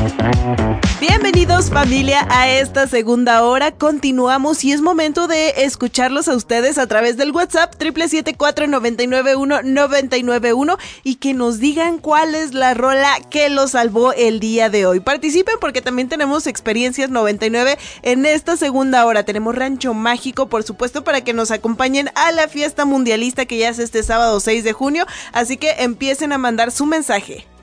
Bienvenidos familia a esta segunda hora, continuamos y es momento de escucharlos a ustedes a través del WhatsApp 777-499-1991 y que nos digan cuál es la rola que los salvó el día de hoy. Participen porque también tenemos experiencias 99 en esta segunda hora, tenemos Rancho Mágico por supuesto para que nos acompañen a la fiesta mundialista que ya es este sábado 6 de junio, así que empiecen a mandar su mensaje.